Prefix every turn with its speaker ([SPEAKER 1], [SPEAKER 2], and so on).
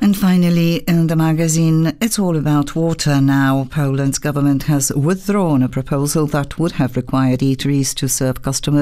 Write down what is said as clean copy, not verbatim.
[SPEAKER 1] And finally, in the magazine, it's all about water now. Poland's government has withdrawn a proposal that would have required eateries to serve customers